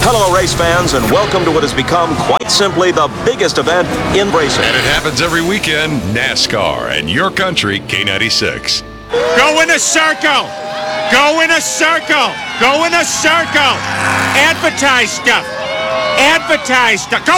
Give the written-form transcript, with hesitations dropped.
Hello, race fans, and welcome to what has become quite simply the biggest event in racing. And it happens every weekend, NASCAR and your country, K96. Go in a circle! Go in a circle! Go in a circle! Advertise stuff! Advertise stuff! Go